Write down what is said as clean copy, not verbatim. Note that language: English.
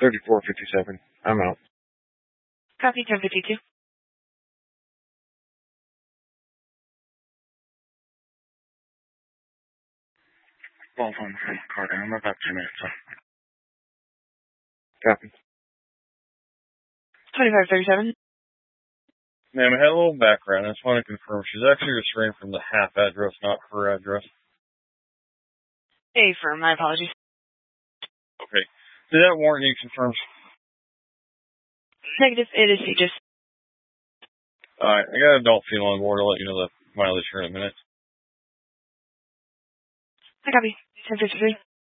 3457. I'm out. Copy 1052. Ball phone from Carter. I'm about 2 minutes. Copy. 2537. Ma'am, I had a little background. I just want to confirm she's actually restrained from the half address, not her address. A firm, my apologies. Okay. Did that warrant you confirmed? Negative, it is CJIS. Alright, I got an adult female on board. I'll let you know the mileage here in a minute. I copy. 1053.